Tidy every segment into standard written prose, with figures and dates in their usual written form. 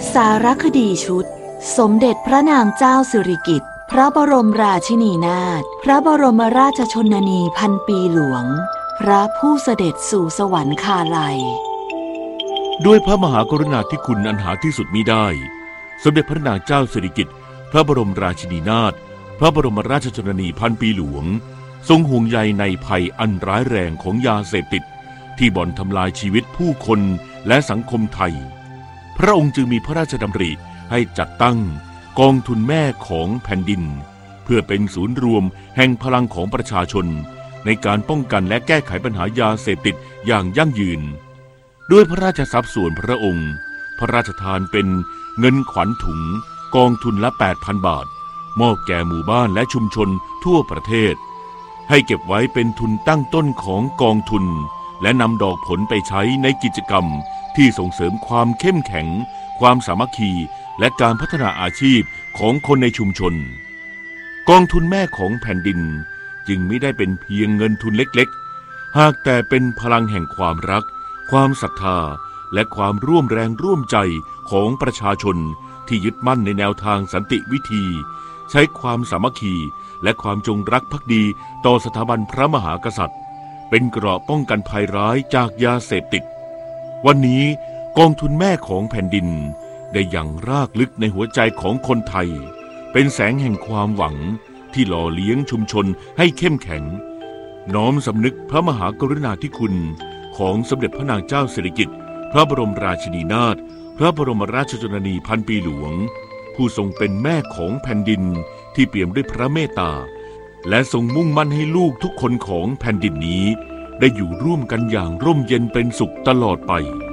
สารคดีชุดสมเด็จพระนางเจ้าสิริกิติ์พระบรมราชินีนาถพระบรมราชชนนีพันปีหลวงพระผู้เสด็จสู่สวรรคาลัยด้วยพระมหากรุณาธิคุณอันหาที่สุดมิได้สมเด็จพระนางเจ้าสิริกิติ์พระบรมราชินีนาถพระบรมราชชนนีพันปีหลวงทรงห่วงใยในภัยอันร้ายแรงของยาเสพติดที่บ่อนทำลายชีวิตผู้คนและสังคมไทยพระองค์จึงมีพระราชดำริให้จัดตั้งกองทุนแม่ของแผ่นดินเพื่อเป็นศูนย์รวมแห่งพลังของประชาชนในการป้องกันและแก้ไขปัญหายาเสพติดอย่างยั่งยืนด้วยพระราชทรัพย์ส่วนพระองค์พระราชทานเป็นเงินขวัญถุงกองทุนละ 8,000 บาทมอบแก่หมู่บ้านและชุมชนทั่วประเทศให้เก็บไว้เป็นทุนตั้งต้นของกองทุนและนำดอกผลไปใช้ในกิจกรรมที่ส่งเสริมความเข้มแข็งความสามัคคีและการพัฒนาอาชีพของคนในชุมชนกองทุนแม่ของแผ่นดินจึงไม่ได้เป็นเพียงเงินทุนเล็กๆหากแต่เป็นพลังแห่งความรักความศรัทธาและความร่วมแรงร่วมใจของประชาชนที่ยึดมั่นในแนวทางสันติวิธีใช้ความสามัคคีและความจงรักภักดีต่อสถาบันพระมหากษัตริย์เป็นเกราะป้องกันภัยร้ายจากยาเสพติดวันนี้กองทุนแม่ของแผ่นดินได้ยังรากลึกในหัวใจของคนไทยเป็นแสงแห่งความหวังที่หล่อเลี้ยงชุมชนให้เข้มแข็งน้อมสำนึกพระมหากรุณาธิคุณของสมเด็จพระนางเจ้าสิริกิติ์พระบรมราชินีนาถพระบรมราชชนนีพันปีหลวงผู้ทรงเป็นแม่ของแผ่นดินที่เปี่ยมด้วยพระเมตตาและทรงมุ่งมั่นให้ลูกทุกคนของแผ่นดินนี้ได้อยู่ร่วมกันอย่างร่มเย็นเป็นสุขตลอดไป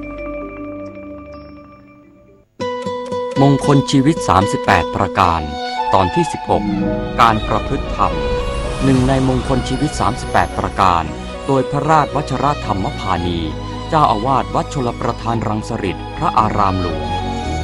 มงคลชีวิต38ประการตอนที่16การประพฤติธรรมหนึ่งในมงคลชีวิต38ประการโดยพระราชวชรธรรมพานีเจ้าอาวาสวัดชลประทานรังสฤษฎ์พระอารามหลวง